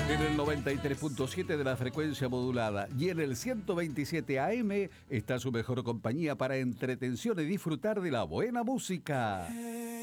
En el 93.7 de la frecuencia modulada y en el 127 AM está su mejor compañía para entretención y disfrutar de la buena música.